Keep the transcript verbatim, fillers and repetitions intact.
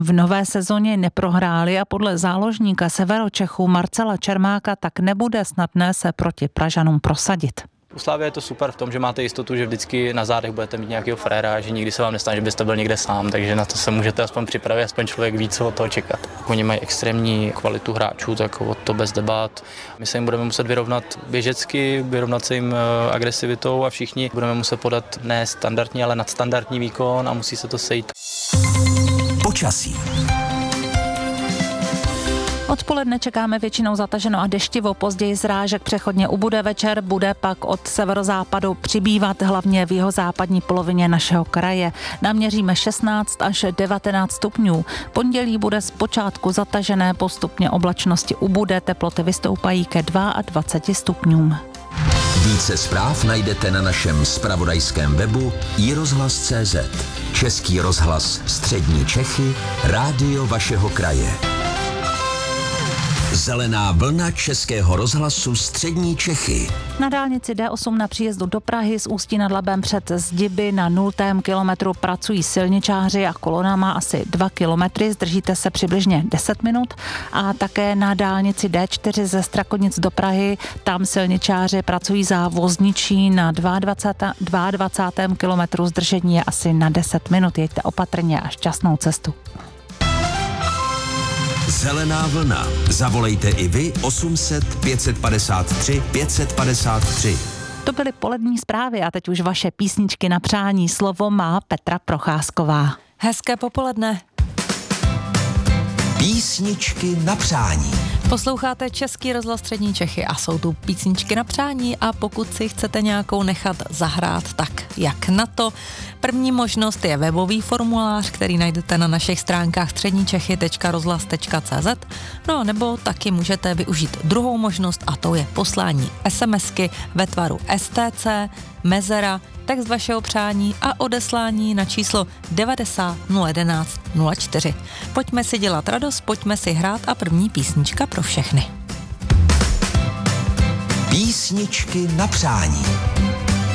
V nové sezóně neprohráli a podle záložníka Severočechů Marcela Čermáka tak nebude snadné se proti Pražanům prosadit. U Slávy je to super v tom, že máte jistotu, že vždycky na zádech budete mít nějakého fréra, že nikdy se vám nestane, že byste byl někde sám, takže na to se můžete aspoň připravit, aspoň člověk ví, co od toho čekat. Oni mají extrémní kvalitu hráčů, tak o to bez debat. My se jim budeme muset vyrovnat běžecky, vyrovnat se jim agresivitou a všichni budeme muset podat ne standardní, ale nadstandardní výkon a musí se to sejít. Počasí. Odpoledne čekáme většinou zataženo a deštivo, později zrážek přechodně ubude večer, bude pak od severozápadu přibývat hlavně v jihozápadní polovině našeho kraje. Naměříme šestnáct až devatenáct stupňů. Pondělí bude zpočátku zatažené, postupně oblačnosti ubude, teploty vystoupají ke dvaceti dvěma stupňům. Více zpráv najdete na našem zpravodajském webu i rozhlas tečka cé zet. Český rozhlas Střední Čechy, rádio vašeho kraje. Zelená vlna Českého rozhlasu Střední Čechy. Na dálnici D osm na příjezdu do Prahy z Ústí nad Labem před Zdiby na nultém kilometru pracují silničáři a kolona má asi dva kilometry, zdržíte se přibližně deset minut. A také na dálnici D čtyři ze Strakonic do Prahy, tam silničáři pracují za Vozničí na dvacátém druhém kilometru, zdržení je asi na deset minut, jeďte opatrně a šťastnou cestu. Zelená vlna. Zavolejte i vy osm set pět padesát tři pět padesát tři. To byly polední zprávy a teď už vaše písničky na přání. Slovo má Petra Procházková. Hezké popoledne. Písničky na přání. Posloucháte Český rozhlas Střední Čechy a jsou tu písničky na přání a pokud si chcete nějakou nechat zahrát, tak jak na to? První možnost je webový formulář, který najdete na našich stránkách středničechy tečka rozhlas tečka cé zet. No nebo taky můžete využít druhou možnost a to je poslání SMSky ve tvaru S T C, mezera, text vašeho přání a odeslání na číslo devadesát nula jedenáct nula čtyři. Pojďme si dělat radost, pojďme si hrát a první písnička pro všechny. Písničky na přání.